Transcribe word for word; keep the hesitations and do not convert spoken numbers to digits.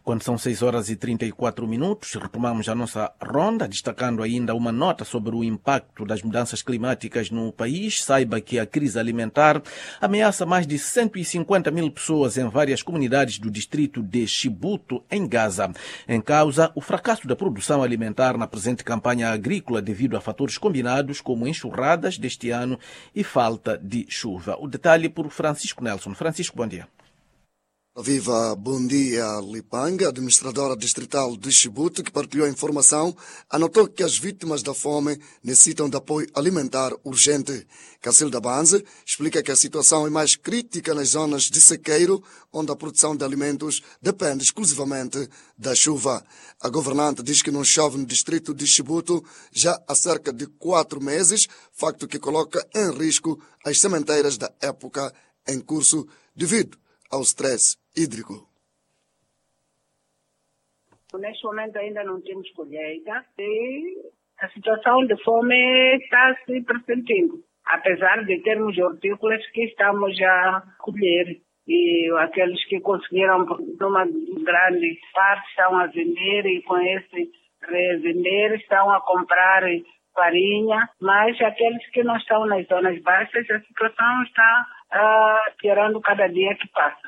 Quando são seis horas e trinta e quatro minutos, retomamos a nossa ronda, destacando ainda uma nota sobre o impacto das mudanças climáticas no país. Saiba que a crise alimentar ameaça mais de cento e cinquenta mil pessoas em várias comunidades do distrito de Chibuto, em Gaza. Em causa, o fracasso da produção alimentar na presente campanha agrícola devido a fatores combinados como enxurradas deste ano e falta de chuva. O detalhe por Francisco Nelson. Francisco, bom dia. Viva, bom dia. Lipanga, administradora distrital de Chibuto, que partilhou a informação, anotou que as vítimas da fome necessitam de apoio alimentar urgente. Cacilda Banze explica que a situação é mais crítica nas zonas de sequeiro, onde a produção de alimentos depende exclusivamente da chuva. A governante diz que não chove no distrito de Chibuto já há cerca de quatro meses, facto que coloca em risco as sementeiras da época em curso devido ao stress hídrico. Neste momento ainda não temos colheita e a situação de fome está se pressentindo, apesar de termos hortícolas que estamos a colher e aqueles que conseguiram uma grande parte estão a vender e com esse revender estão a comprar farinha, mas aqueles que não estão nas zonas baixas a situação está uh, piorando cada dia que passa.